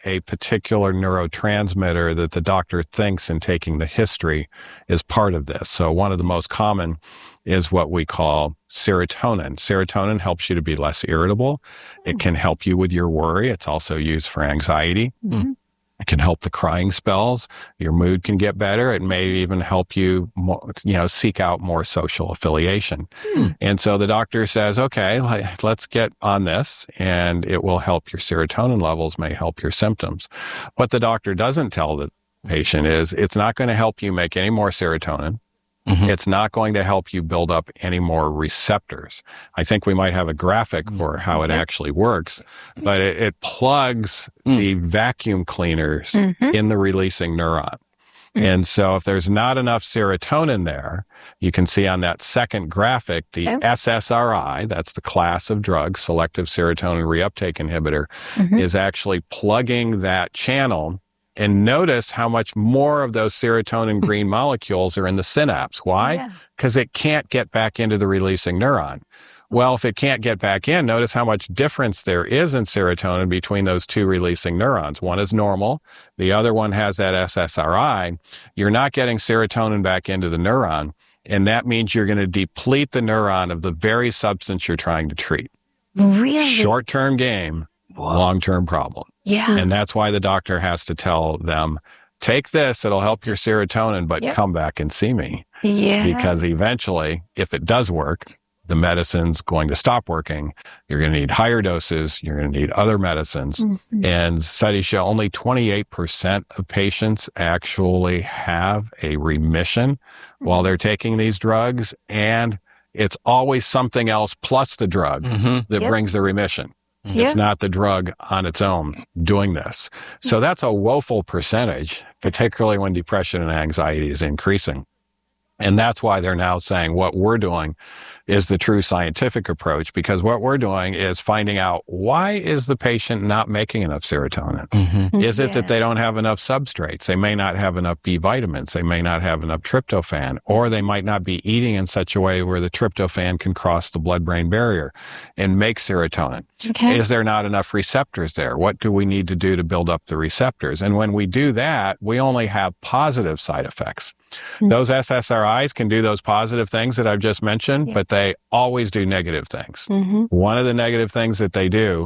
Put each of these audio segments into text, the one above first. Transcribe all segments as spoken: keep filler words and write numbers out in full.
a particular neurotransmitter that the doctor thinks in taking the history is part of this. So one of the most common is what we call serotonin. Serotonin helps you to be less irritable. It can help you with your worry. It's also used for anxiety. Mm-hmm. It can help the crying spells. Your mood can get better. It may even help you, more, you know, seek out more social affiliation. Mm. And so the doctor says, okay, let's get on this, and it will help your serotonin levels, may help your symptoms. What the doctor doesn't tell the patient is it's not going to help you make any more serotonin. Mm-hmm. It's not going to help you build up any more receptors. I think we might have a graphic for how it actually works, but it, it plugs mm. the vacuum cleaners mm-hmm. in the releasing neuron. Mm-hmm. And so if there's not enough serotonin there, you can see on that second graphic, the okay. S S R I, that's the class of drugs, selective serotonin reuptake inhibitor, mm-hmm. is actually plugging that channel. And notice how much more of those serotonin green molecules are in the synapse. Why? Because yeah. it can't get back into the releasing neuron. Well, if it can't get back in, notice how much difference there is in serotonin between those two releasing neurons. One is normal. The other one has that S S R I. You're not getting serotonin back into the neuron, and that means you're going to deplete the neuron of the very substance you're trying to treat. Really? Short-term game, wow. long-term problem. Yeah. And that's why the doctor has to tell them, take this, it'll help your serotonin, but yep. come back and see me. Yeah. Because eventually, if it does work, the medicine's going to stop working. You're going to need higher doses. You're going to need other medicines. Mm-hmm. And studies show only twenty-eight percent of patients actually have a remission mm-hmm. while they're taking these drugs. And it's always something else plus the drug mm-hmm. that yep. brings the remission. Yeah. It's not the drug on its own doing this. So that's a woeful percentage, particularly when depression and anxiety is increasing. And that's why they're now saying what we're doing is the true scientific approach, because what we're doing is finding out, why is the patient not making enough serotonin? Mm-hmm. Is it yeah. that they don't have enough substrates? They may not have enough B vitamins. They may not have enough tryptophan, or they might not be eating in such a way where the tryptophan can cross the blood-brain barrier and make serotonin. Okay. Is there not enough receptors there? What do we need to do to build up the receptors? And when we do that, we only have positive side effects. Mm-hmm. Those S S R Is can do those positive things that I've just mentioned, yeah. but they always do negative things. Mm-hmm. One of the negative things that they do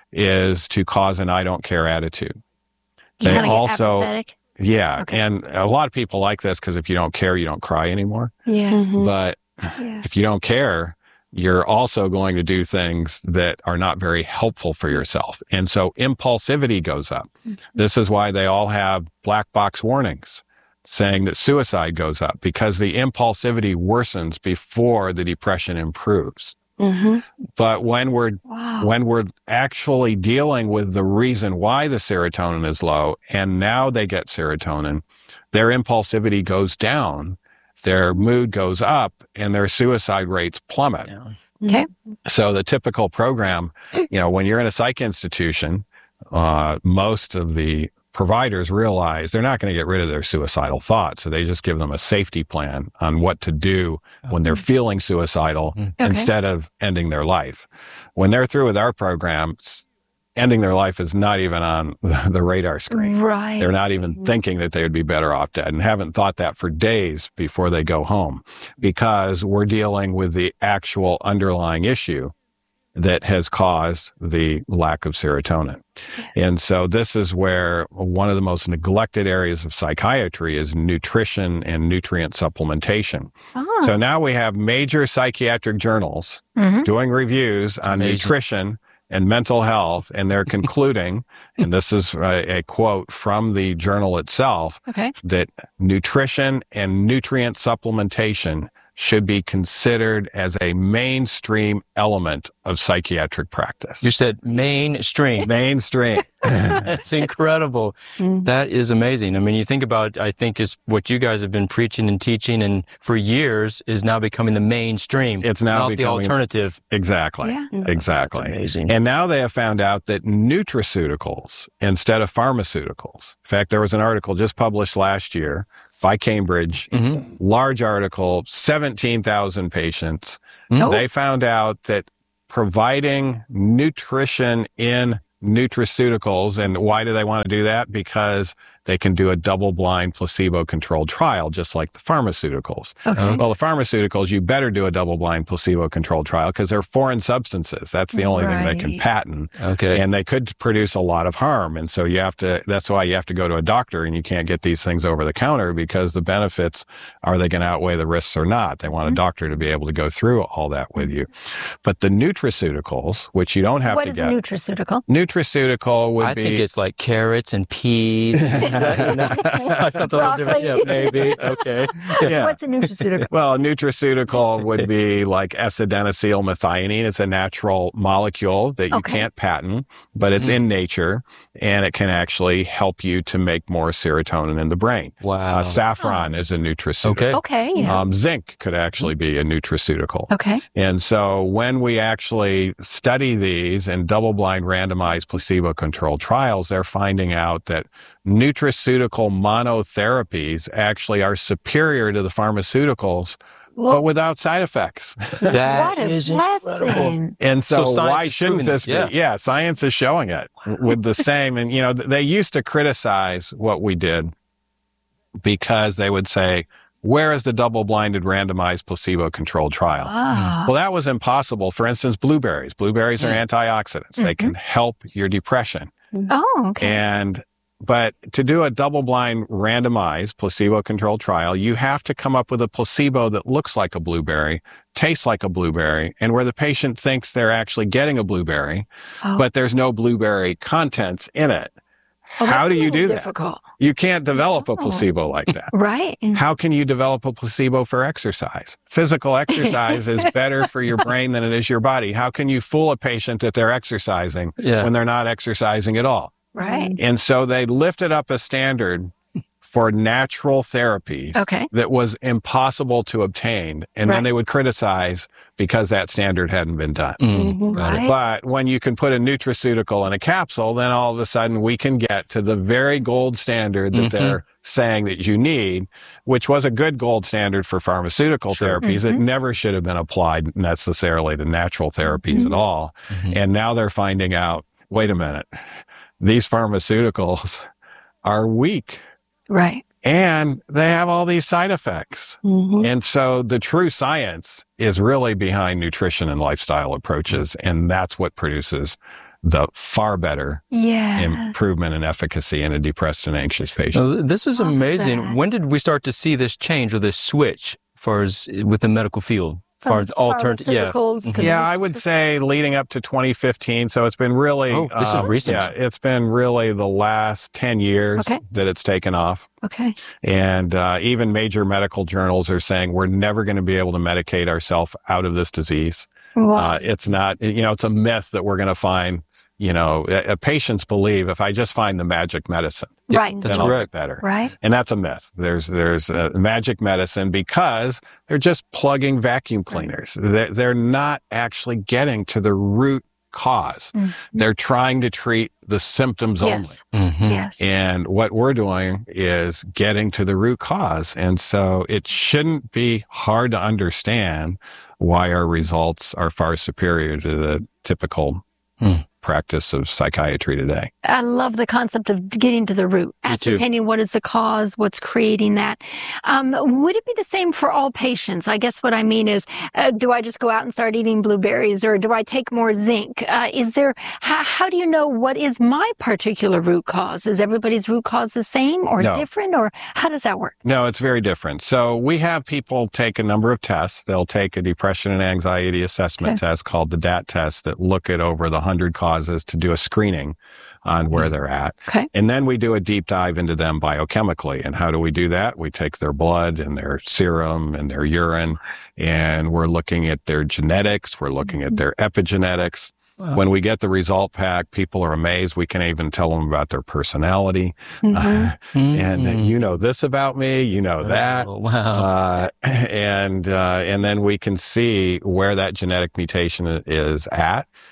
is to cause an I don't care attitude. You they get also, apathetic? yeah, okay. and a lot of people like this because if you don't care, you don't cry anymore. Yeah. Mm-hmm. But yeah. if you don't care, you're also going to do things that are not very helpful for yourself. And so impulsivity goes up. Mm-hmm. This is why they all have black box warnings saying that suicide goes up, because the impulsivity worsens before the depression improves. Mm-hmm. But when we're wow. when we're actually dealing with the reason why the serotonin is low, and now they get serotonin, their impulsivity goes down, their mood goes up, and their suicide rates plummet. Yeah. Okay. So the typical program, you know, when you're in a psych institution, uh, most of the providers realize they're not going to get rid of their suicidal thoughts, so they just give them a safety plan on what to do when they're feeling suicidal okay. instead of ending their life. When they're through with our programs, ending their life is not even on the radar screen. Right. They're not even thinking that they would be better off dead, and haven't thought that for days before they go home, because we're dealing with the actual underlying issue that has caused the lack of serotonin. And so this is where one of the most neglected areas of psychiatry is nutrition and nutrient supplementation. Oh. So now we have major psychiatric journals mm-hmm. doing reviews on amazing. nutrition and mental health, and they're concluding, and this is a, a quote from the journal itself, okay. that nutrition and nutrient supplementation should be considered as a mainstream element of psychiatric practice. You said mainstream. Mainstream. That's incredible. Mm-hmm. That is amazing. I mean, you think about, I think is what you guys have been preaching and teaching and for years is now becoming the mainstream. It's now not becoming the alternative. Exactly. Yeah. Exactly. That's amazing. And now they have found out that nutraceuticals instead of pharmaceuticals. In fact, there was an article just published last year by Cambridge, mm-hmm. large article, seventeen thousand patients. Mm-hmm. They found out that providing nutrition in nutraceuticals. And why do they want to do that? Because they can do a double-blind placebo-controlled trial, just like the pharmaceuticals. Okay. Well, the pharmaceuticals, you better do a double-blind placebo-controlled trial because they're foreign substances. That's the only Right. thing they can patent. Okay. And they could produce a lot of harm. And so you have to, that's why you have to go to a doctor, and you can't get these things over the counter because the benefits, are they going to outweigh the risks or not? They want a doctor to be able to go through all that with you. But the nutraceuticals, which you don't have What to is get. a nutraceutical? Nutraceutical would I be. think it's like carrots and peas. You know, something a little different. Yeah, maybe. Okay. Yeah. What's a nutraceutical? Well, a nutraceutical would be like S-adenosine methionine. It's a natural molecule that you Okay. can't patent, but it's in nature, and it can actually help you to make more serotonin in the brain. Wow. Uh, saffron is a nutraceutical. Okay. Okay. Yeah. Um, zinc could actually be a nutraceutical. Okay. And so when we actually study these in double-blind randomized placebo-controlled trials, they're finding out that nutraceutical monotherapies actually are superior to the pharmaceuticals, Well, but without side effects. That what a is incredible. lesson. And so, So science why is shouldn't proving this this, be? Yeah, science is showing it with the same. And, you know, they used to criticize what we did because they would say, where is the double-blinded randomized placebo-controlled trial? Ah. Well, that was impossible. For instance, blueberries. Blueberries are Mm. antioxidants. They can help your depression. Oh, okay. And but to do a double-blind randomized placebo-controlled trial, you have to come up with a placebo that looks like a blueberry, tastes like a blueberry, and where the patient thinks they're actually getting a blueberry, Oh. but there's no blueberry contents in it. Oh, How that's do a you little do difficult. that? You can't develop a Oh. placebo like that. Right. How can you develop a placebo for exercise? Physical exercise is better for your brain than it is your body. How can you fool a patient that they're exercising Yeah. when they're not exercising at all? Right. And so they lifted up a standard for natural therapies Okay. that was impossible to obtain. And Right. then they would criticize because that standard hadn't been done. Mm, Mhm, got it. right. But when you can put a nutraceutical in a capsule, then all of a sudden we can get to the very gold standard that Mhm. they're saying that you need, which was a good gold standard for pharmaceutical Sure. therapies. It Mhm. never should have been applied necessarily to natural therapies Mhm. at all. Mhm. And now they're finding out, wait a minute, these pharmaceuticals are weak Right. and they have all these side effects. Mhm. And so the true science is really behind nutrition and lifestyle approaches, and that's what produces the far better Yeah. improvement in efficacy in a depressed and anxious patient. Now, this is Love amazing. that. When did we start to see this change or this switch as far as with the medical field? As far as alternative, yeah. Pharmaceuticals to Yeah, I would say leading up to twenty fifteen. So it's been really, Oh, this is uh, recent. Yeah, it's been really the last ten years Okay. that it's taken off. Okay. And uh, even major medical journals are saying we're never going to be able to medicate ourselves out of this disease. Wow. Uh, it's not, you know, it's a myth that we're going to find, you know, uh, patients believe if I just find the magic medicine, Yeah, Right. That's then I'll correct. get better. Right. And that's a myth. There's there's uh, magic medicine because they're just plugging vacuum cleaners. They're, they're not actually getting to the root cause. Mhm. They're trying to treat the symptoms only. Yes. Mhm. Yes. And what we're doing is getting to the root cause. And so it shouldn't be hard to understand why our results are far superior to the typical Hmm. practice of psychiatry today. I love the concept of getting to the root, Me too. ascertaining what is the cause, what's creating that. Um, would it be the same for all patients? I guess what I mean is, uh, do I just go out and start eating blueberries, or do I take more zinc? Uh, is there? How, how do you know what is my particular root cause? Is everybody's root cause the same or No. different, or how does that work? No, it's very different. So we have people take a number of tests. They'll take a depression and anxiety assessment Okay. test called the D A T test that look at over the one hundred causes to do a screening on where they're at. Okay. And then we do a deep dive into them biochemically. And how do we do that? We take their blood and their serum and their urine, and we're looking at their genetics. We're looking at their epigenetics. Wow. When we get the result pack, people are amazed. We can even tell them about their personality. Mhm. and uh, Mhm. you know this about me, you know that. Oh, wow. Uh, and uh, and then we can see where that genetic mutation is at,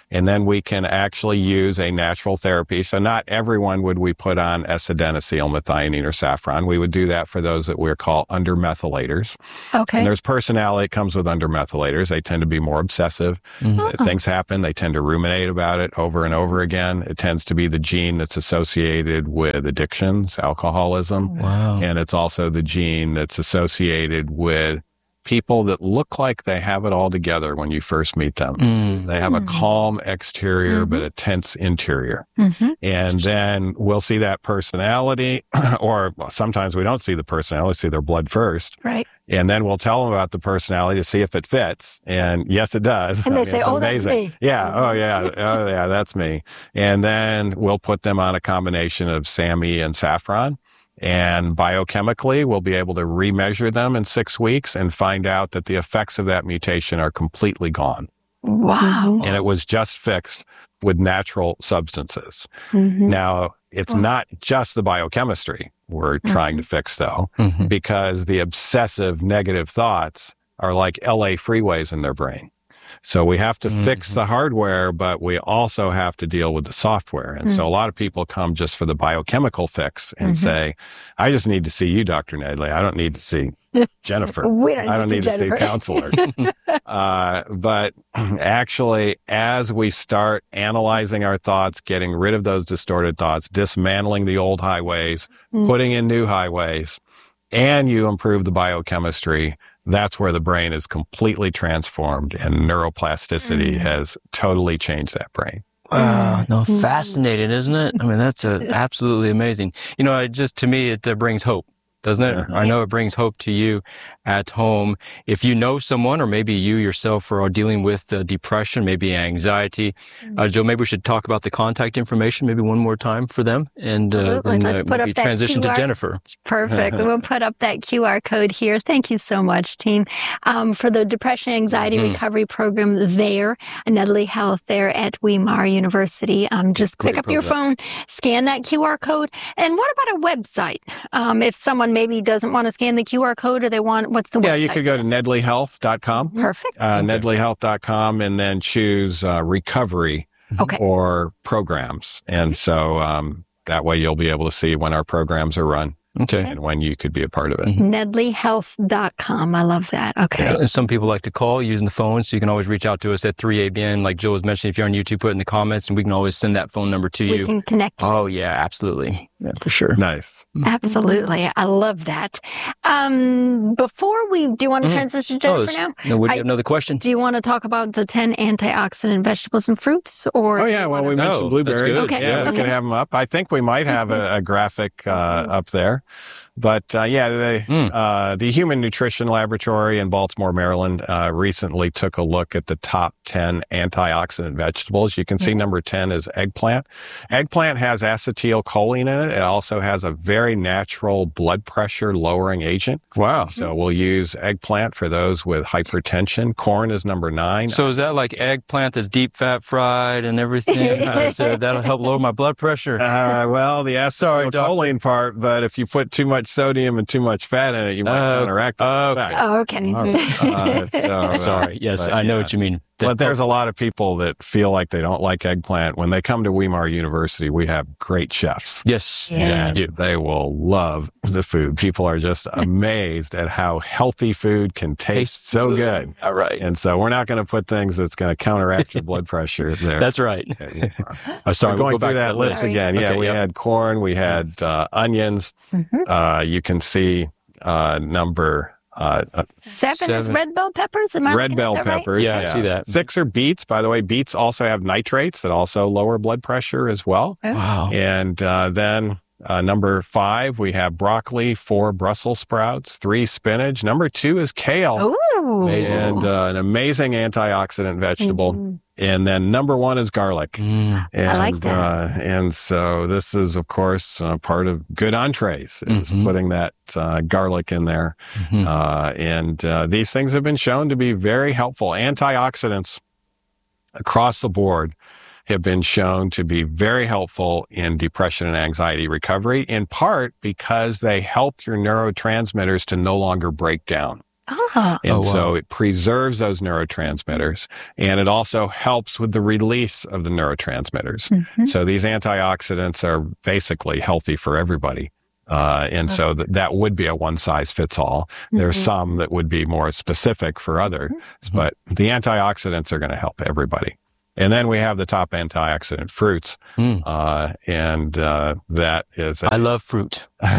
And then we can actually use a natural therapy. So not everyone would we put on S-adenosine, methionine, or saffron. We would do that for those that we call undermethylators. Okay. And there's personality that comes with undermethylators. They tend to be more obsessive. Mm-hmm. If things happen, they tend to ruminate about it over and over again. It tends to be the gene that's associated with addictions, alcoholism. Wow. And it's also the gene that's associated with people that look like they have it all together when you first meet them. Mm. They have mm. a calm exterior, mm-hmm. but a tense interior. Mm-hmm. And then we'll see that personality, or sometimes we don't see the personality, we see their blood first. Right. And then we'll tell them about the personality to see if it fits. And yes, it does. And they I mean, say, oh, amazing. That's me. Yeah. Oh, yeah. Oh, yeah, that's me. And then we'll put them on a combination of SAMe and saffron. And biochemically, we'll be able to remeasure them in six weeks and find out that the effects of that mutation are completely gone. Wow. And it was just fixed with natural substances. Mm-hmm. Now, it's oh. not just the biochemistry we're mm-hmm. trying to fix, though, mm-hmm. because the obsessive negative thoughts are like L A freeways in their brain. So we have to mm-hmm. fix the hardware, but we also have to deal with the software. And mm-hmm. so a lot of people come just for the biochemical fix and mm-hmm. say, I just need to see you, Doctor Nedley. I don't need to see Jennifer. we don't I don't need need to see counselors. uh, but actually, as we start analyzing our thoughts, getting rid of those distorted thoughts, dismantling the old highways, mm-hmm. putting in new highways, and you improve the biochemistry, that's where the brain is completely transformed, and neuroplasticity mm. has totally changed that brain. Wow, no, fascinating, isn't it? I mean, that's uh, absolutely amazing. You know, it just, to me, it uh, brings hope, doesn't it? Yeah. I know it brings hope to you at home. If you know someone, or maybe you yourself are dealing with uh, depression, maybe anxiety, uh, Joe, maybe we should talk about the contact information maybe one more time for them, and uh, then uh, maybe transition to Jennifer. Perfect. We'll put up that Q R code here. Thank you so much, team, um, for the Depression Anxiety mm-hmm. Recovery Program there, Nedley Health there at Weimar University. Um, just Great pick up program. Your phone, scan that Q R code. And what about a website? Um, if someone maybe doesn't want to scan the Q R code, or they want, what's the yeah, website? Yeah, you could go to nedley health dot com. Perfect. Uh, okay. nedley health dot com, and then choose uh, recovery okay. or programs. And so um, that way you'll be able to see when our programs are run. Okay. And when you could be a part of it. Mm-hmm. nedley health dot com. I love that. Okay. Yeah. Some people like to call using the phone, so you can always reach out to us at three A B N. Like Joe was mentioning, if you're on YouTube, put it in the comments, and we can always send that phone number to we you. We can connect. Oh, yeah, absolutely. Yeah, for sure. Nice. Absolutely. I love that. Um, before we, do you want to mm-hmm. transition to Jennifer oh, now? No, would you I, have another question? Do you want to talk about the ten antioxidant vegetables and fruits? Or oh, yeah. Well, we mentioned blueberries. Okay. Yeah, okay. we can have them up. I think we might have a, a graphic uh, up there. But, uh, yeah, the, mm. uh, the Human Nutrition Laboratory in Baltimore, Maryland, uh, recently took a look at the top ten antioxidant vegetables. You can see mm. number ten is eggplant. Eggplant has acetylcholine in it. It also has a very natural blood pressure lowering agent. Wow. So we'll use eggplant for those with hypertension. Corn is number nine. So is that like eggplant that's deep fat fried and everything? uh, so that'll help lower my blood pressure? Uh, well, the acetylcholine part, but if you put too much sodium and too much fat in it, you might uh, counteract the uh, effect. Oh, okay. Uh, so, uh, Sorry. Yes, but, I know yeah. what you mean. But there's a lot of people that feel like they don't like eggplant. When they come to Weimar University, we have great chefs. Yes, yeah. And they will love the food. People are just amazed at how healthy food can taste so good. All right. And so we're not going to put things that's going to counteract your blood pressure there. That's right. uh, sorry, we'll going go through that list Sorry. again. Yeah, okay, we yep. had corn, we had uh, onions. Mm-hmm. Uh, you can see uh, number... Uh, seven, seven is red bell peppers? Am I red bell peppers. Right? Yeah, yeah, I see that. Six are beets. By the way, beets also have nitrates that also lower blood pressure as well. Oh. Wow. And uh, then uh, number five, we have broccoli. Four, Brussels sprouts. Three, spinach. Number two is kale. Ooh. And uh, an amazing antioxidant vegetable. Mm-hmm. And then number one is garlic. Mm. And, I like that. Uh, and so this is, of course, uh, part of good entrees, is mm-hmm. putting that uh, garlic in there. Mm-hmm. Uh, and uh, these things have been shown to be very helpful. Antioxidants across the board have been shown to be very helpful in depression and anxiety recovery, in part because they help your neurotransmitters to no longer break down. Ah. And Oh, wow. so it preserves those neurotransmitters, and it also helps with the release of the neurotransmitters. Mm-hmm. So these antioxidants are basically healthy for everybody. Uh, and so th- that would be a one-size-fits-all. There's Mhm. some that would be more specific for others, Mhm. but the antioxidants are going to help everybody. And then we have the top antioxidant fruits, Mm. uh, and uh, that is I love fruit.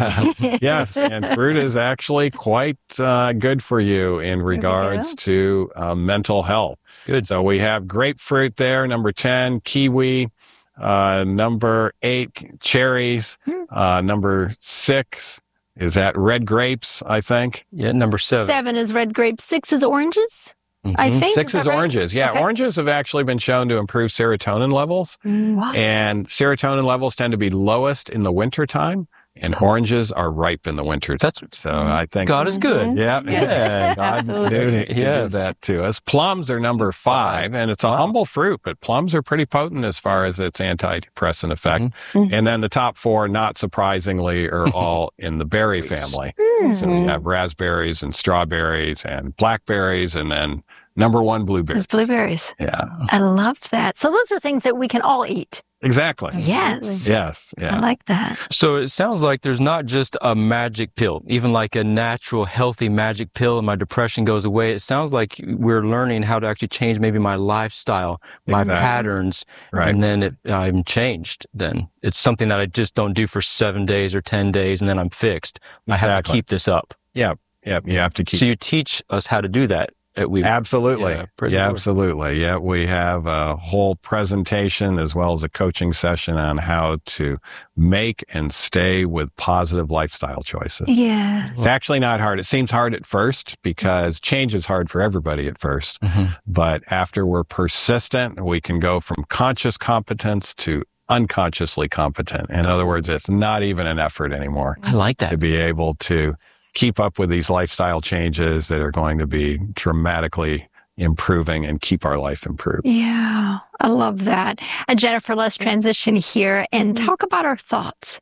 yes, and fruit is actually quite uh, good for you in we regards go. to uh, mental health. Good. So we have grapefruit there, number ten, kiwi, uh, number eight, cherries, Hmm. uh, number six, is that red grapes, I think? Yeah, number seven. Seven is red grape. Six is oranges, I Mhm. think. Six is is that right? oranges. Yeah, Okay. oranges have actually been shown to improve serotonin levels, Wow. and serotonin levels tend to be lowest in the wintertime, and oranges are ripe in the winter. That's So I think God is good. Mhm. Yeah, Yeah, God absolutely. did, did Yes. that to us. Plums are number five, and it's a Wow. humble fruit, but plums are pretty potent as far as its antidepressant effect. Mhm. And then the top four, not surprisingly, are all in the berry family. So Hmm. you have raspberries and strawberries and blackberries, and then number one, blueberries. It's blueberries. Yeah, I love that. So those are things that we can all eat. exactly. Yes. Yes, I yeah. like that. So it sounds like there's not just a magic pill, even like a natural, healthy magic pill and my depression goes away. It sounds like we're learning how to actually change maybe my lifestyle, my Exactly. patterns, Right. and then it, I'm changed. Then it's something that I just don't do for seven days or ten days and then I'm fixed. I have to Exactly. keep this up. Yep, yep. You have to keep. So you teach us how to do that at We. Absolutely. Yeah, Yeah, praise the Lord. absolutely. Yeah, we have a whole presentation as well as a coaching session on how to make and stay with positive lifestyle choices. Yeah. It's actually not hard. It seems hard at first because change is hard for everybody at first. Mhm. But after we're persistent, we can go from conscious competence to unconsciously competent. In other words, it's not even an effort anymore I like that. to be able to keep up with these lifestyle changes that are going to be dramatically improving and keep our life improved. Yeah, I love that. And Jennifer, let's transition here and talk about our thoughts.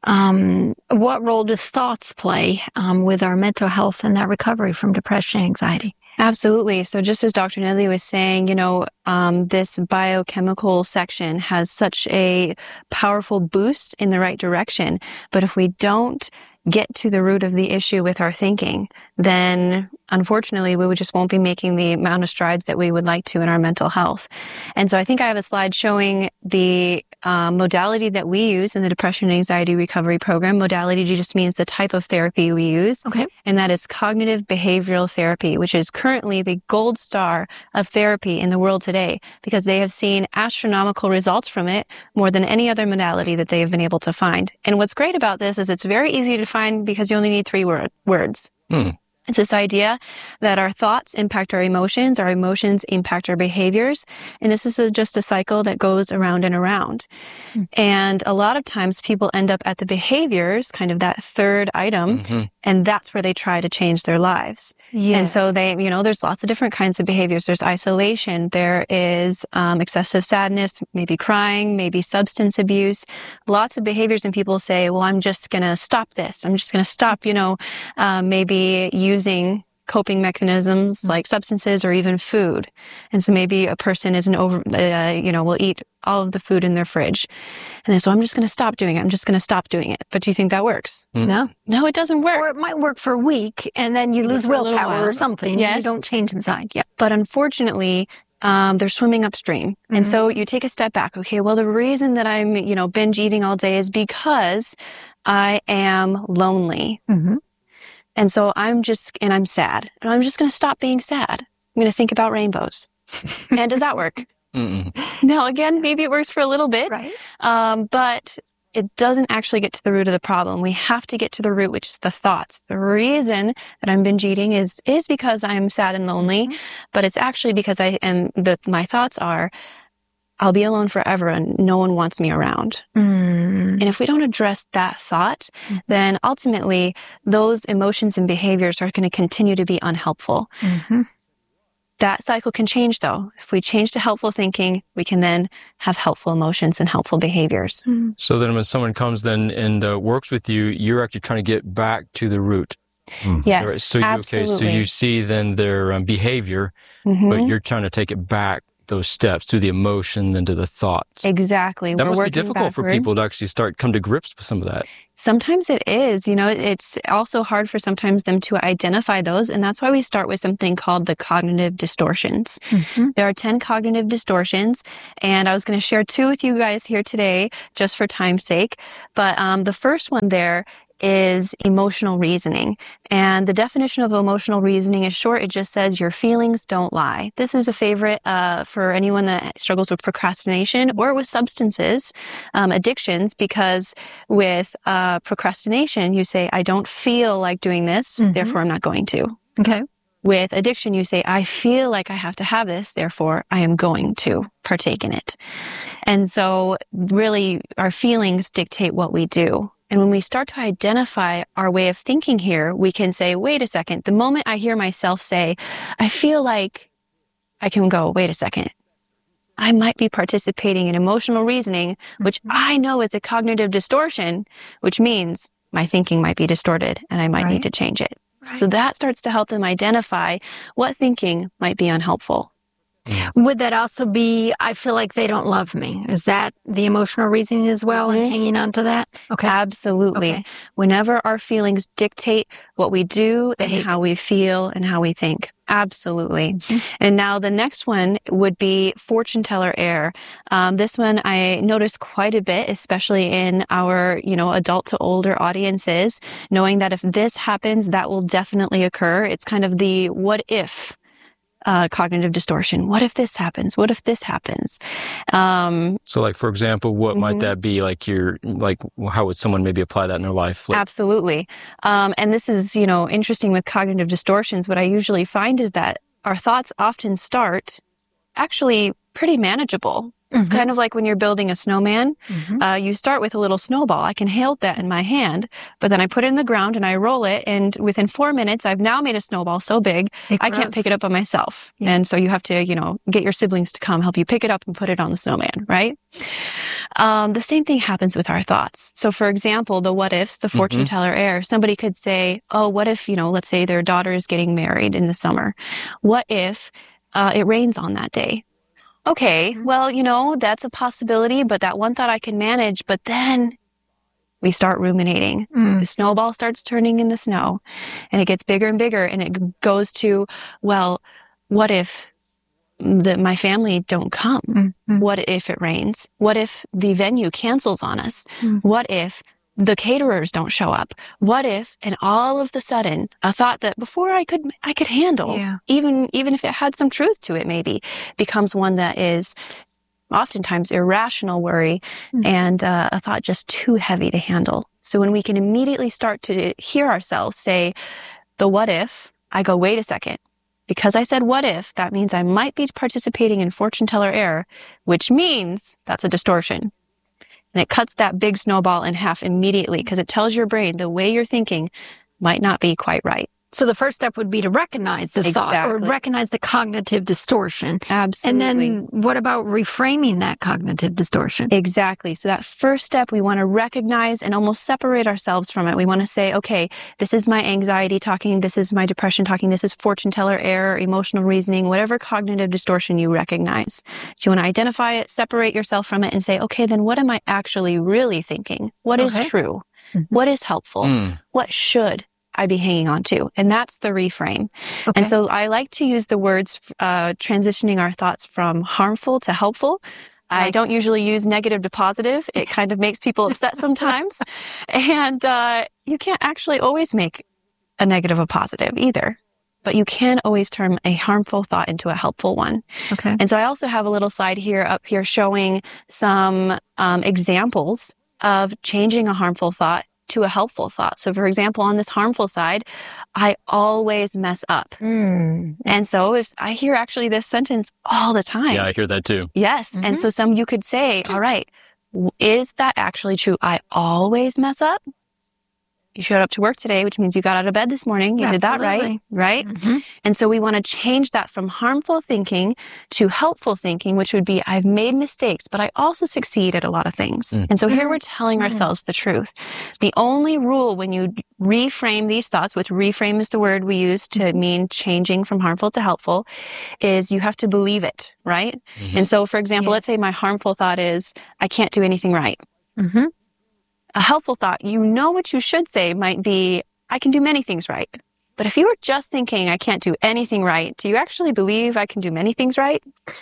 Um, what role do thoughts play um, with our mental health and that recovery from depression and anxiety? Absolutely. So just as Doctor Nedley was saying, you know, um, this biochemical section has such a powerful boost in the right direction. But if we don't get to the root of the issue with our thinking, then unfortunately we would just won't be making the amount of strides that we would like to in our mental health. And so I think I have a slide showing the uh, modality that we use in the depression and anxiety recovery program. Modality just means the type of therapy we use. Okay. And that is cognitive behavioral therapy, which is currently the gold star of therapy in the world today because they have seen astronomical results from it more than any other modality that they have been able to find. And what's great about this is it's very easy to find because you only need three word, words. Hmm. It's this idea that our thoughts impact our emotions, our emotions impact our behaviors, and this is a, just a cycle that goes around and around. Mm. And a lot of times people end up at the behaviors, kind of that third item, Mhm. and that's where they try to change their lives. Yeah. And so they, you know, there's lots of different kinds of behaviors. There's isolation, there is um, excessive sadness, maybe crying, maybe substance abuse, lots of behaviors. And people say, well, I'm just going to stop this. I'm just going to stop, you know, um, maybe using coping mechanisms like substances or even food. And so maybe a person isn't over, uh, you know, will eat all of the food in their fridge. And then, so I'm just going to stop doing it. I'm just going to stop doing it. But do you think that works? No. No, it doesn't work. Or it might work for a week and then you lose For a little willpower while. or something. Yes. You don't change inside. Yeah. But unfortunately, um, they're swimming upstream. And Mhm. so you take a step back. Okay, well, the reason that I'm, you know, binge eating all day is because I am lonely. Mm-hmm. And so I'm just, and I'm sad. And I'm just going to stop being sad. I'm going to think about rainbows. And does that work? Mm-mm. No, again, maybe it works for a little bit. Right. Um, but it doesn't actually get to the root of the problem. We have to get to the root, which is the thoughts. The reason that I'm binge eating is is because I'm sad and lonely, Mhm. but it's actually because I am. The my thoughts are, I'll be alone forever and no one wants me around. Mm. And if we don't address that thought, then ultimately those emotions and behaviors are going to continue to be unhelpful. Mm-hmm. That cycle can change, though. If we change to helpful thinking, we can then have helpful emotions and helpful behaviors. So then when someone comes then and uh, works with you, you're actually trying to get back to the root Mm. Yes, Right, so you, absolutely. okay, so you see then their um, behavior, mm-hmm. but you're trying to take it back those steps through the emotion and to the thoughts. Exactly. That We're must be working difficult backward. for people to actually start come to grips with some of that. Sometimes it is. You know, it's also hard for sometimes them to identify those, and that's why we start with something called the cognitive distortions. Mm-hmm. There are ten cognitive distortions, and I was going to share two with you guys here today, just for time's sake. But um, the first one there is emotional reasoning. And the definition of emotional reasoning is short. It just says your feelings don't lie. This is a favorite uh, for anyone that struggles with procrastination or with substances, um, addictions, because with uh, procrastination, you say, I don't feel like doing this, mm-hmm. therefore I'm not going to. Okay. With addiction, you say, I feel like I have to have this, therefore I am going to partake in it. And so really our feelings dictate what we do. And when we start to identify our way of thinking here, we can say, wait a second, the moment I hear myself say, I feel like, I can go, wait a second, I might be participating in emotional reasoning, which mm-hmm. I know is a cognitive distortion, which means my thinking might be distorted and I might right. need to change it. Right. So that starts to help them identify what thinking might be unhelpful. Would that also be, I feel like they don't love me? Is that the emotional reasoning as well, mm-hmm. and hanging on to that? Okay. Absolutely. Okay. Whenever our feelings dictate what we do Behave. and how we feel and how we think. Absolutely. Mm-hmm. And now the next one would be fortune teller error. Um, this one I notice quite a bit, especially in our, you know, adult to older audiences, knowing that if this happens, that will definitely occur. It's kind of the what if Uh, cognitive distortion. What if this happens? What if this happens? Um, so, like, for example, what mm-hmm. might that be? Like, you're, like, how would someone maybe apply that in their life? Like, absolutely. Um, and this is, you know, interesting with cognitive distortions. What I usually find is that our thoughts often start actually pretty manageable. It's mm-hmm. kind of like when you're building a snowman. Mm-hmm. Uh, you start with a little snowball. I can hold that in my hand, but then I put it in the ground and I roll it, and within four minutes, I've now made a snowball so big, I can't pick it up by myself. Yeah. And so you have to, you know, get your siblings to come help you pick it up and put it on the snowman, right? Um, the same thing happens with our thoughts. So, for example, the what ifs, the fortune mm-hmm. teller error. Somebody could say, oh, what if, you know, let's say their daughter is getting married in the summer. What if uh, it rains on that day? Okay, well, you know, that's a possibility, but that one thought I can manage. But then we start ruminating. Mm. The snowball starts turning in the snow, and it gets bigger and bigger, and it goes to, well, what if the, my family don't come? Mm-hmm. What if it rains? What if the venue cancels on us? Mm. What if the caterers don't show up? What if, and all of the sudden, a thought that before I could I could handle, yeah. even even if it had some truth to it, maybe, becomes one that is oftentimes irrational worry mm. and uh, a thought just too heavy to handle. So when we can immediately start to hear ourselves say, the what if, I go, wait a second. Because I said what if, that means I might be participating in fortune teller error, which means that's a distortion. And it cuts that big snowball in half immediately because it tells your brain the way you're thinking might not be quite right. So the first step would be to recognize the exactly. thought or recognize the cognitive distortion. Absolutely. And then what about reframing that cognitive distortion? Exactly. So that first step, we want to recognize and almost separate ourselves from it. We want to say, okay, this is my anxiety talking, this is my depression talking, this is fortune teller error, emotional reasoning, whatever cognitive distortion you recognize. So you want to identify it, separate yourself from it, and say, okay, then what am I actually really thinking? What okay. is true? Mm-hmm. What is helpful? Mm. What should I be hanging on to? And that's the reframe. Okay. And so I like to use the words uh, transitioning our thoughts from harmful to helpful. I don't usually use negative to positive. It kind of makes people upset sometimes. And uh, you can't actually always make a negative a positive either. But you can always turn a harmful thought into a helpful one. Okay. And so I also have a little slide here up here showing some um, examples of changing a harmful thought to a helpful thought. So, for example, on this harmful side, I always mess up. Mm. And so if I hear actually this sentence all the time. Yeah, I hear that too. Yes. Mm-hmm. And so some you could say, all right, is that actually true? I always mess up? You showed up to work today, which means you got out of bed this morning. You Absolutely. did that right, right? Mm-hmm. And so we want to change that from harmful thinking to helpful thinking, which would be, I've made mistakes, but I also succeed at a lot of things. Mm. And so here we're telling mm-hmm. ourselves the truth. The only rule when you reframe these thoughts, which reframe is the word we use to mean changing from harmful to helpful, is you have to believe it, right? Mm-hmm. And so, for example, yeah. let's say my harmful thought is, I can't do anything right. Mm-hmm. A helpful thought, you know what you should say might be, I can do many things right. But if you were just thinking, I can't do anything right, do you actually believe I can do many things right?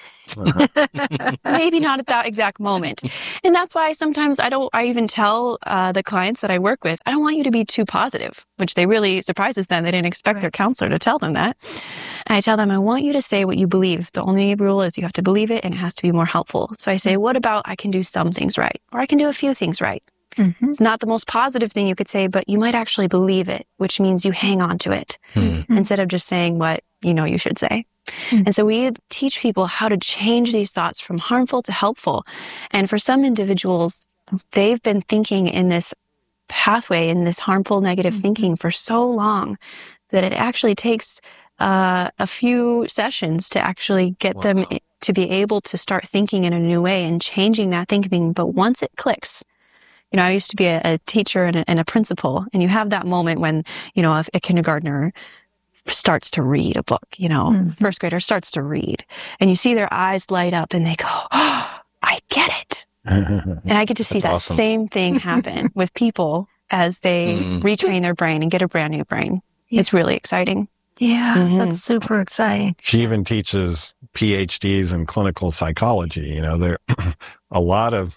Maybe not at that exact moment. And that's why sometimes I don't, I even tell uh, the clients that I work with, I don't want you to be too positive, which they really surprises them. They didn't expect right. their counselor to tell them that. And I tell them, I want you to say what you believe. The only rule is you have to believe it and it has to be more helpful. So I say, what about I can do some things right? Or I can do a few things right. Mm-hmm. It's not the most positive thing you could say, but you might actually believe it, which means you hang on to it mm-hmm. instead of just saying what you know you should say. Mm-hmm. And so we teach people how to change these thoughts from harmful to helpful. And for some individuals, they've been thinking in this pathway, in this harmful, negative mm-hmm. thinking for so long that it actually takes uh, a few sessions to actually get wow. them to be able to start thinking in a new way and changing that thinking. But once it clicks, you know, I used to be a, a teacher and a, and a principal, and you have that moment when, you know, a, a kindergartner starts to read a book, you know, mm-hmm. first grader starts to read, and you see their eyes light up and they go, oh, I get it. And I get to see that awesome. Same thing happen with people as they mm-hmm. retrain their brain and get a brand new brain. Yeah. It's really exciting. Yeah, mm-hmm. that's super exciting. She even teaches P H Ds in clinical psychology. You know, there a lot of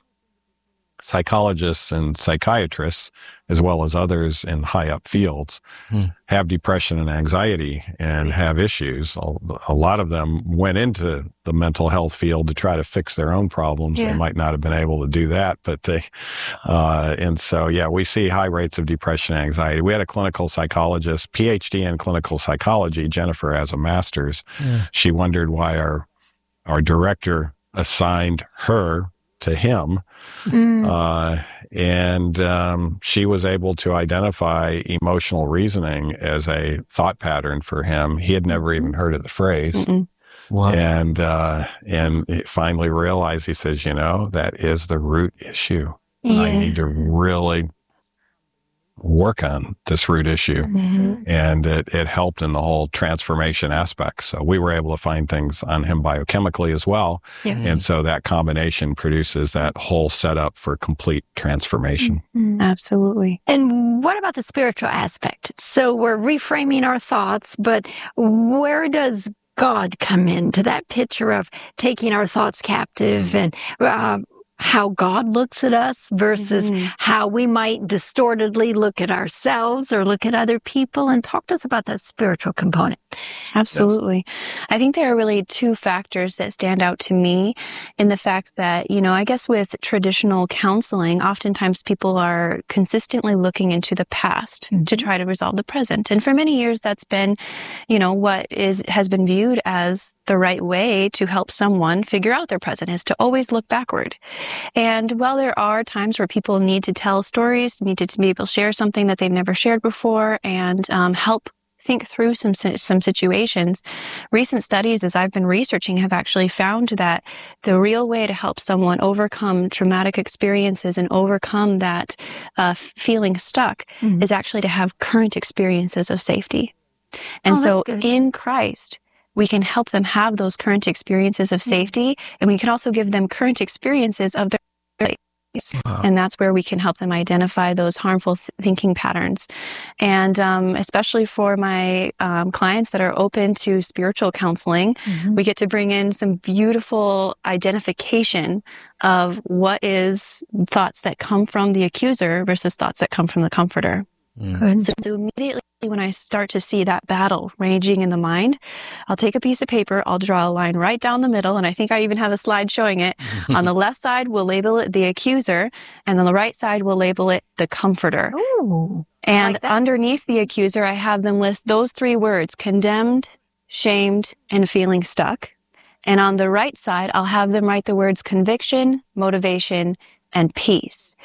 psychologists and psychiatrists, as well as others in high up fields, hmm. have depression and anxiety and have issues. A lot of them went into the mental health field to try to fix their own problems. Yeah. They might not have been able to do that, but they, uh, and so, yeah, we see high rates of depression and anxiety. We had a clinical psychologist, P H D in clinical psychology. Jennifer has a master's. Yeah. She wondered why our, our director assigned her to him. Mm. Uh, and um, she was able to identify emotional reasoning as a thought pattern for him. He had never even heard of the phrase. Wow. And uh, and he finally realized, he says, you know, that is the root issue. Yeah. I need to really work on this root issue. Mm-hmm. And it, it helped in the whole transformation aspect. So we were able to find things on him biochemically as well. Yeah. And so that combination produces that whole setup for complete transformation. Mm-hmm. Absolutely. And what about the spiritual aspect? So we're reframing our thoughts, but where does God come into that picture of taking our thoughts captive and uh, how God looks at us versus mm-hmm. how we might distortedly look at ourselves or look at other people? And talk to us about that spiritual component. Absolutely. Yes. I think there are really two factors that stand out to me in the fact that, you know, I guess with traditional counseling, oftentimes people are consistently looking into the past mm-hmm. to try to resolve the present. And for many years, that's been, you know, what is has been viewed as the right way to help someone figure out their present, is to always look backward. And while there are times where people need to tell stories, need to be able to share something that they've never shared before and um, help think through some some situations, recent studies, as I've been researching, have actually found that the real way to help someone overcome traumatic experiences and overcome that uh, feeling stuck mm-hmm. is actually to have current experiences of safety. And oh, so good. In Christ, we can help them have those current experiences of safety, and we can also give them current experiences of their place. Wow. And that's where we can help them identify those harmful th- thinking patterns. And um, especially for my um, clients that are open to spiritual counseling, mm-hmm. we get to bring in some beautiful identification of what is thoughts that come from the accuser versus thoughts that come from the comforter. Mm. So, so immediately when I start to see that battle raging in the mind, I'll take a piece of paper, I'll draw a line right down the middle, and I think I even have a slide showing it. On the left side, we'll label it the accuser, and on the right side, we'll label it the comforter. Ooh, and like that. Underneath the accuser, I have them list those three words: condemned, shamed, and feeling stuck. And on the right side, I'll have them write the words conviction, motivation, and peace.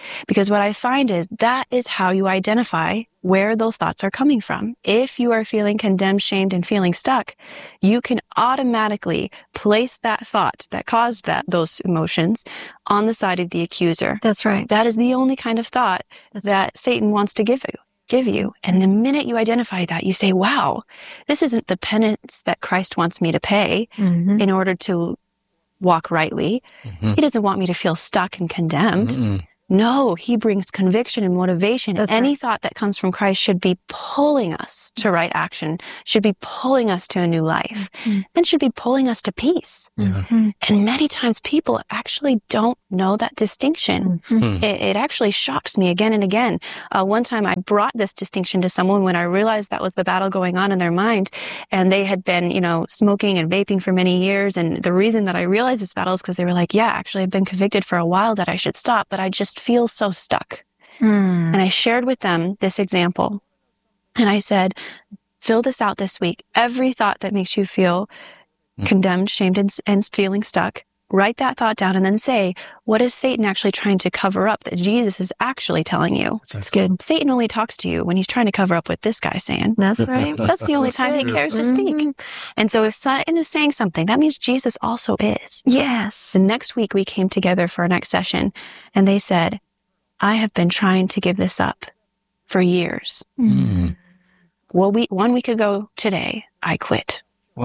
Because what I find is that is how you identify where those thoughts are coming from. If you are feeling condemned, shamed, and feeling stuck, you can automatically place that thought that caused that those emotions on the side of the accuser. That's right. That is the only kind of thought That's that Satan wants to give you. give you. And the minute you identify that, you say, wow, this isn't the penance that Christ wants me to pay Mm-hmm. in order to walk rightly. Mhm. He doesn't want me to feel stuck and condemned. Mm-mm. No, he brings conviction and motivation. That's Any right. thought that comes from Christ should be pulling us to right action, should be pulling us to a new life, Mhm. and should be pulling us to peace. Yeah. Mm-hmm. And many times people actually don't know that distinction. Mm-hmm. Hmm. It, it actually shocks me again and again. Uh, one time I brought this distinction to someone when I realized that was the battle going on in their mind, and they had been, you know, smoking and vaping for many years. And the reason that I realized this battle is because they were like, yeah, actually I've been convicted for a while that I should stop, but I just feel so stuck. Mm. And I shared with them this example. And I said, fill this out this week. Every thought that makes you feel Mm. condemned, shamed, and, and feeling stuck, write that thought down and then say, what is Satan actually trying to cover up that Jesus is actually telling you? That's good. Satan only talks to you when he's trying to cover up what this guy's saying. That's right. That's the only That's time he good. cares to speak. Mhm. And so if Satan is saying something, that means Jesus also is. Yes. The next week we came together for our next session, and they said, I have been trying to give this up for years. Mm. Well, we, one week ago today, I quit.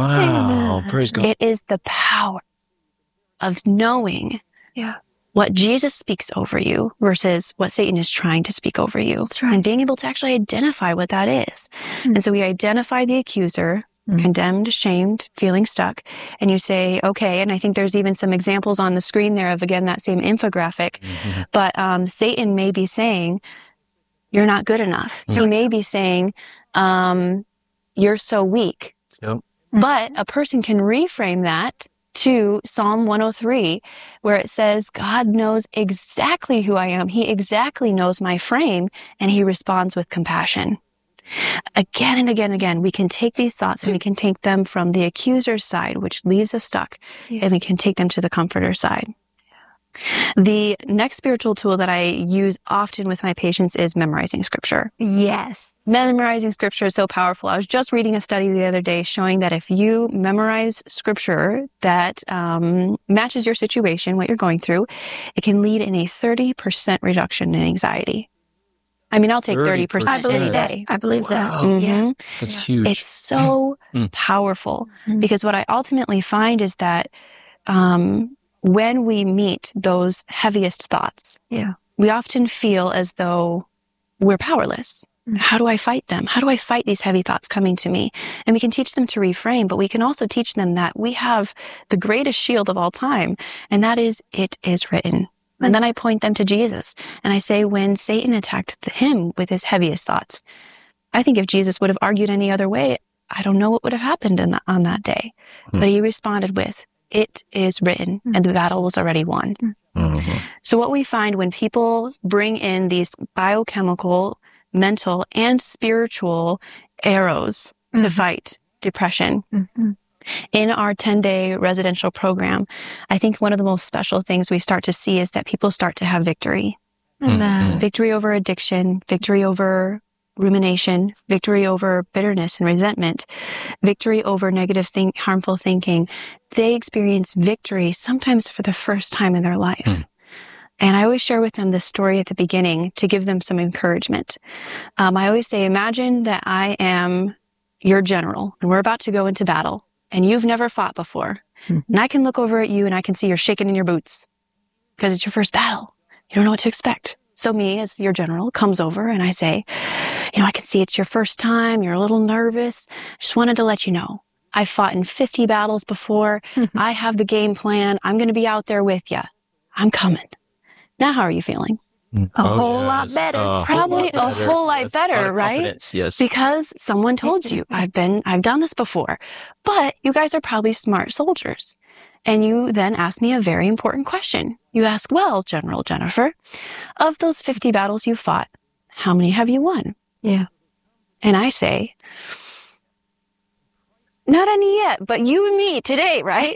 Wow. Amen. Praise God. It is the power of knowing Yeah. what Jesus speaks over you versus what Satan is trying to speak over you. That's right. And being able to actually identify what that is. Mm. And so we identify the accuser, Mm. condemned, shamed, feeling stuck, and you say, okay, and I think there's even some examples on the screen there of, again, that same infographic, Mhm. but um, Satan may be saying, you're not good enough. Mm. He may be saying, um, you're so weak. Yep. But a person can reframe that to Psalm one oh three, where it says, God knows exactly who I am. He exactly knows my frame, and he responds with compassion. Again and again and again, we can take these thoughts and we can take them from the accuser's side, which leaves us stuck, Yeah. and we can take them to the comforter's side. The next spiritual tool that I use often with my patients is memorizing scripture. Yes. Memorizing scripture is so powerful. I was just reading a study the other day showing that if you memorize scripture that um, matches your situation, what you're going through, it can lead in a thirty percent reduction in anxiety. I mean, I'll take thirty percent I believe any that. day. I believe that. Wow. Mhm. Yeah. That's Yeah. huge. It's so Mm. powerful Mhm. because what I ultimately find is that um, when we meet those heaviest thoughts, Yeah. we often feel as though we're powerless. Mm. How do I fight them? How do I fight these heavy thoughts coming to me? And we can teach them to reframe, but we can also teach them that we have the greatest shield of all time, and that is, it is written. And then I point them to Jesus, and I say, when Satan attacked him with his heaviest thoughts, I think if Jesus would have argued any other way, I don't know what would have happened in the, on that day. Hmm. But he responded with, it is written, Hmm. and the battle was already won. Mhm. So what we find when people bring in these biochemical, mental, and spiritual arrows to Mhm. fight depression Mhm. in our ten-day residential program, I think one of the most special things we start to see is that people start to have victory. Amen. Victory over addiction, victory over rumination, victory over bitterness and resentment, victory over negative think, harmful thinking. They experience victory sometimes for the first time in their life. Hmm. And I always share with them this story at the beginning to give them some encouragement. Um, I always say, imagine that I am your general and we're about to go into battle and you've never fought before. Mhm. And I can look over at you and I can see you're shaking in your boots because it's your first battle. You don't know what to expect. So me, as your general, comes over and I say, you know, I can see it's your first time. You're a little nervous. Just wanted to let you know. I've fought in fifty battles before. I have the game plan. I'm going to be out there with you. I'm coming. Now, how are you feeling? A whole lot yes. better. A Probably whole a whole lot Yes. better, A lot of right? confidence. Yes. Because someone told you, I've been, I've done this before. But you guys are probably smart soldiers. And you then ask me a very important question. You ask, well, General Jennifer, of those fifty battles you fought, how many have you won? Yeah. And I say, Not any yet, but you and me today, right?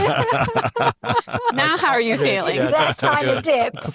Now how are you feeling? Yeah, That kind of dips.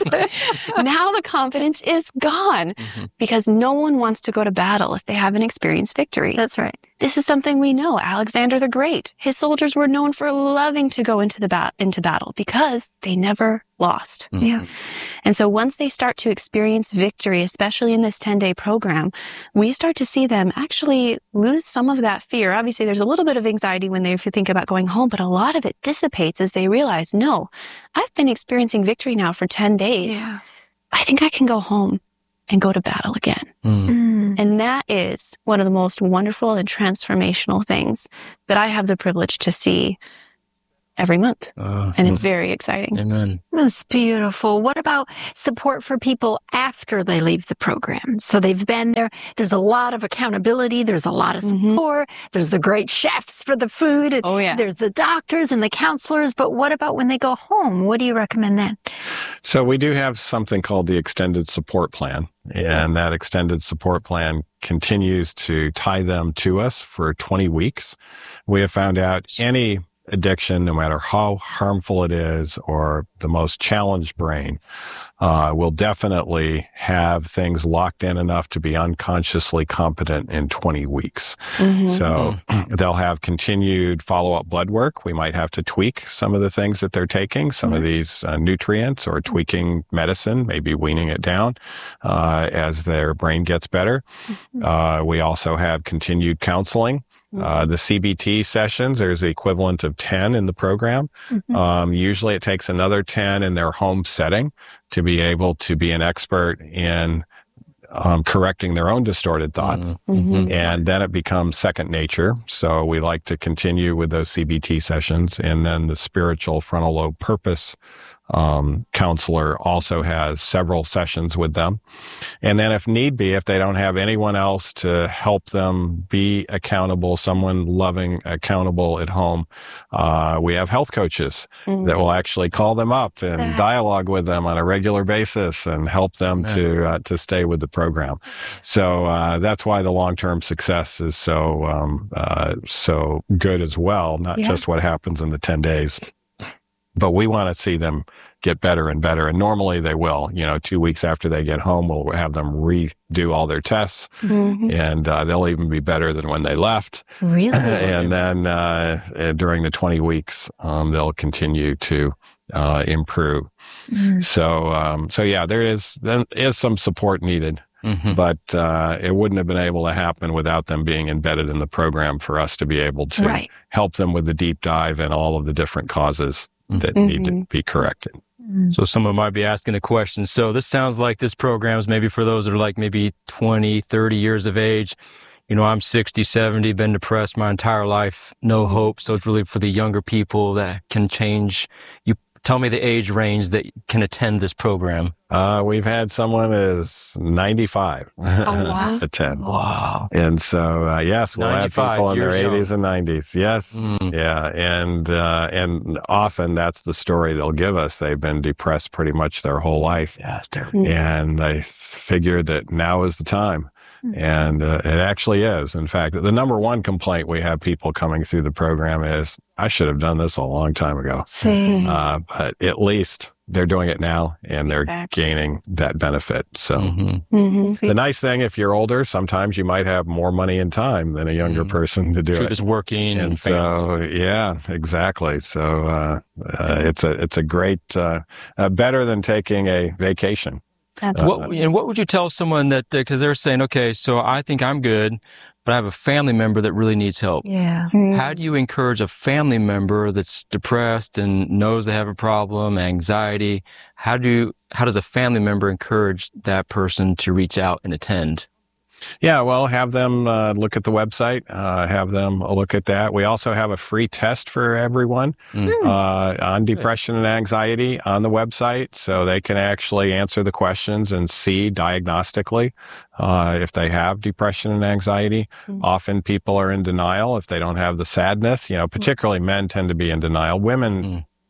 Now the confidence is gone Mhm. because no one wants to go to battle if they haven't experienced victory. That's right. This is something we know. Alexander the Great, his soldiers were known for loving to go into the bat- into battle because they never lost. Mhm. Yeah. And so once they start to experience victory, especially in this ten-day program, we start to see them actually lose some of that fear. Obviously, there's a little bit of anxiety when they think about going home, but a lot of it dissipates as they realize, no, I've been experiencing victory now for ten days. Yeah. I think I can go home and go to battle again. Mm. Mm. And that is one of the most wonderful and transformational things that I have the privilege to see every month. Uh, And it's very exciting. Amen. That's beautiful. What about support for people after they leave the program? So they've been there. There's a lot of accountability. There's a lot of Mhm. support. There's the great chefs for the food. and Oh, yeah. There's the doctors and the counselors. But what about when they go home? What do you recommend then? So we do have something called the Extended Support Plan, and that Extended Support Plan continues to tie them to us for twenty weeks. We have found out any addiction, no matter how harmful it is or the most challenged brain, uh, will definitely have things locked in enough to be unconsciously competent in twenty weeks. Mhm. So they'll have continued follow-up blood work. We might have to tweak some of the things that they're taking, some of these uh, nutrients, or tweaking medicine, maybe weaning it down uh, as their brain gets better. Uh, we also have continued counseling. Uh, the C B T sessions, there's the equivalent of ten in the program. Mhm. Um, usually it takes another ten in their home setting to be able to be an expert in um, correcting their own distorted thoughts. Mhm. And then it becomes second nature. So we like to continue with those C B T sessions. And then the spiritual frontal lobe purpose um, counselor also has several sessions with them. And then if need be, if they don't have anyone else to help them be accountable, someone loving, accountable at home, uh, we have health coaches Mhm. that will actually call them up and Yeah. dialogue with them on a regular basis and help them Amen. to uh, to stay with the program. So uh, that's why the long-term success is so um, uh, so good as well. Not Yeah. just what happens in the ten days, but we want to see them get better and better. And normally they will. You know, two weeks after they get home, we'll have them redo all their tests, Mhm. and uh, they'll even be better than when they left. Really? And then uh, uh, during the twenty weeks, um, they'll continue to uh, improve. Mm. So, um, so yeah, there is there is some support needed, Mhm. but uh, it wouldn't have been able to happen without them being embedded in the program for us to be able to Right. help them with the deep dive and all of the different causes that need to Mhm. be corrected. Mm. So someone might be asking a question. So this sounds like this program is maybe for those that are like maybe twenty, thirty years of age. You know, I'm sixty, seventy, been depressed my entire life, no hope. So it's really for the younger people that can change. You tell me the age range that can attend this program. Uh, we've had someone is ninety-five wow. attend. Wow. And so, uh, yes, we'll have ninety-five people in their years young. eighties and nineties. Yes. Mm. Yeah. And, uh, and often that's the story they'll give us. They've been depressed pretty much their whole life. Yeah, it's terrible. Mhm. And they figured that now is the time. And uh, it actually is. In fact, the number one complaint we have people coming through the program is, I should have done this a long time ago. See. Uh, but at least they're doing it now and they're Exactly. gaining that benefit. So Mhm. Mhm. the nice thing, if you're older, sometimes you might have more money and time than a younger Mhm. person to do Truth it. is working. And so, yeah, exactly. So, uh, uh, it's a, it's a great, uh, uh, better than taking a vacation. Absolutely. What, and what would you tell someone that, because they're saying, okay, so I think I'm good, but I have a family member that really needs help. Yeah. Mhm. How do you encourage a family member that's depressed and knows they have a problem, anxiety? How do how does a family member encourage that person to reach out and attend? Yeah, well, have them uh, look at the website, uh, have them look at that. We also have a free test for everyone Mm. uh, on depression and anxiety on the website, so they can actually answer the questions and see diagnostically uh, if they have depression and anxiety. Mm. Often people are in denial if they don't have the sadness. You know, particularly men tend to be in denial. Women Mm.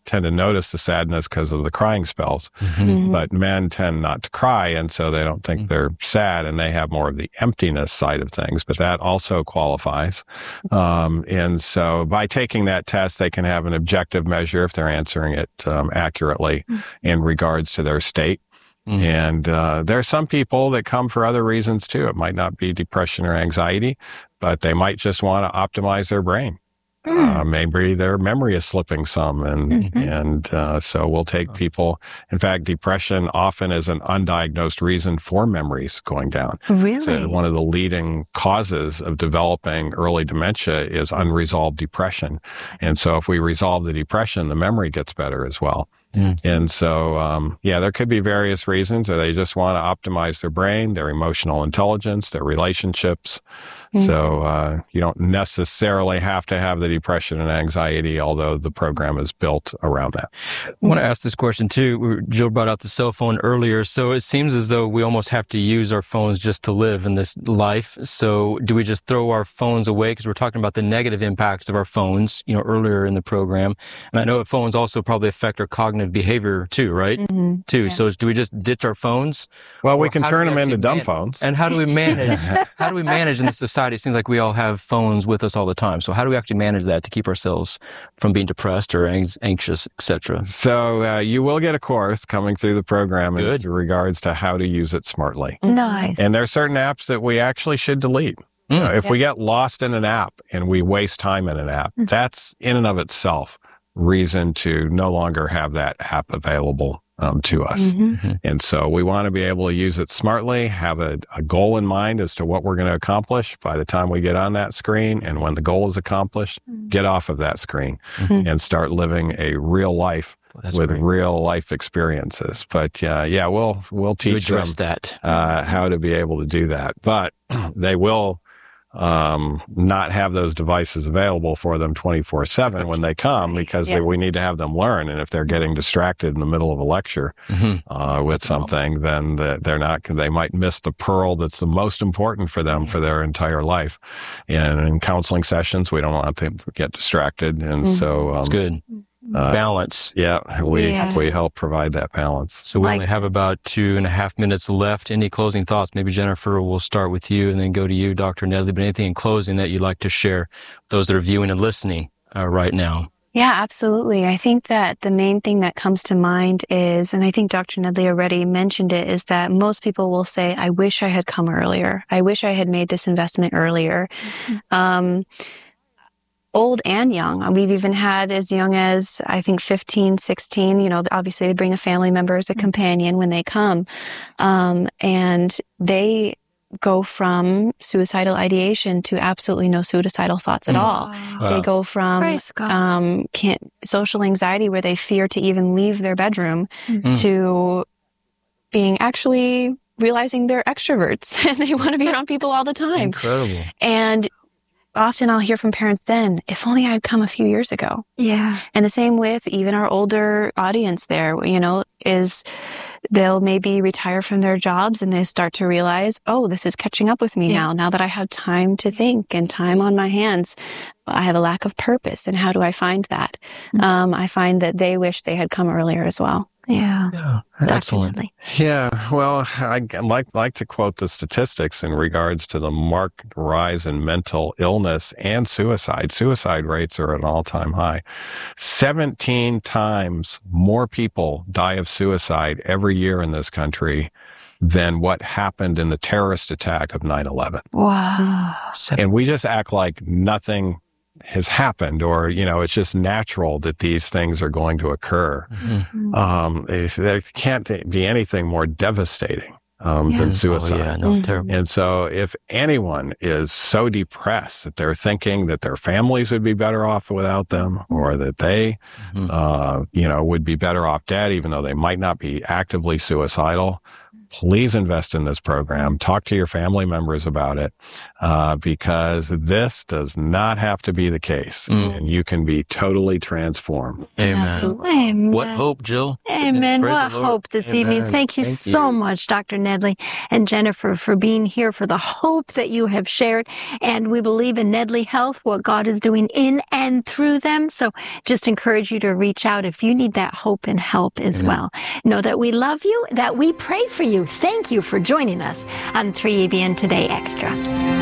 tend to notice the sadness because of the crying spells, mm-hmm. but men tend not to cry, and so they don't think mm-hmm. they're sad, and they have more of the emptiness side of things, but that also qualifies. Um, and so by taking that test, they can have an objective measure if they're answering it um, accurately mm-hmm. in regards to their state. Mm-hmm. And uh, there are some people that come for other reasons too. It might not be depression or anxiety, but they might just want to optimize their brain. Mm. Uh, maybe their memory is slipping some, and mm-hmm. and uh, so we'll take people. In fact, depression often is an undiagnosed reason for memories going down. Really? So one of the leading causes of developing early dementia is unresolved depression. And so if we resolve the depression, the memory gets better as well. Mm. And so, um, yeah, there could be various reasons, or they just want to optimize their brain, their emotional intelligence, their relationships. Mm. So uh, you don't necessarily have to have the depression and anxiety, although the program is built around that. I want to ask this question, too. Jill brought out the cell phone earlier. So it seems as though we almost have to use our phones just to live in this life. So do we just throw our phones away? Because we're talking about the negative impacts of our phones, you know, earlier in the program. And I know that phones also probably affect our cognitive behavior too, right? Mm-hmm. Too. Yeah. So do we just ditch our phones? Well, we can turn them into dumb phones. And how do we manage? How do we manage in this society? It seems like we all have phones with us all the time. So how do we actually manage that to keep ourselves from being depressed or anxious, et cetera? So uh, you will get a course coming through the program Good. in regards to how to use it smartly. Nice. And there are certain apps that we actually should delete. Mm. Uh, if yeah. we get lost in an app and we waste time in an app, mm. that's in and of itself reason to no longer have that app available um, to us. Mm-hmm. And so we want to be able to use it smartly, have a, a goal in mind as to what we're going to accomplish by the time we get on that screen. And when the goal is accomplished, mm-hmm. get off of that screen mm-hmm. and start living a real life. That's with great. Real life experiences. But uh, yeah, we'll we'll teach them that. Uh, how to be able to do that. But they will um, not have those devices available for them twenty-four seven when they come, because yeah. they, we need to have them learn. And if they're getting distracted in the middle of a lecture mm-hmm. uh, with something, then they're not. They might miss the pearl that's the most important for them for their entire life. And in counseling sessions, we don't want them to get distracted. And mm-hmm. so um, that's good. Uh, balance. Yeah, we yeah. we help provide that balance. So we like, only have about two and a half minutes left. Any closing thoughts? Maybe Jennifer, we'll start with you and then go to you, Doctor Nedley. But anything in closing that you'd like to share with those that are viewing and listening uh, right now? Yeah, absolutely. I think that the main thing that comes to mind is, and I think Doctor Nedley already mentioned it, is that most people will say, I wish I had come earlier. I wish I had made this investment earlier. Mm-hmm. Um, old and young. We've even had as young as, I think, fifteen, sixteen. You know, obviously they bring a family member as a companion when they come. Um, and they go from suicidal ideation to absolutely no suicidal thoughts at all. Wow. They go from um, can't, social anxiety, where they fear to even leave their bedroom, mm-hmm. to being actually realizing they're extroverts and they want to be around people all the time. Incredible. And often I'll hear from parents then, if only I'd come a few years ago. Yeah. And the same with even our older audience there, you know, is they'll maybe retire from their jobs and they start to realize, oh, this is catching up with me yeah. now, now that I have time to think and time on my hands. I have a lack of purpose, and how do I find that? Mm-hmm. Um, I find that they wish they had come earlier as well. Yeah. yeah. Excellent. Definitely. Yeah. Well, I like like to quote the statistics in regards to the marked rise in mental illness and suicide. Suicide rates are at an all-time high. seventeen times more people die of suicide every year in this country than what happened in the terrorist attack of nine eleven. Wow. And we just act like nothing has happened, or, you know, it's just natural that these things are going to occur. Mm-hmm. Um, there can't be anything more devastating um, yeah. than suicide. Oh, yeah, no, mm-hmm. terrible. And so if anyone is so depressed that they're thinking that their families would be better off without them, or that they, mm-hmm. uh, you know, would be better off dead, even though they might not be actively suicidal, please invest in this program. Talk to your family members about it, uh, because this does not have to be the case, mm. and you can be totally transformed. Amen. Absolutely. Amen. What hope, Jill? Amen. Praise what hope this Amen. evening. Thank you Thank so you. much, Doctor Nedley and Jennifer, for being here, for the hope that you have shared. And we believe in Nedley Health, what God is doing in and through them. So just encourage you to reach out if you need that hope and help as Amen. well. Know that we love you, that we pray for you. Thank you for joining us on three A B N Today Extra.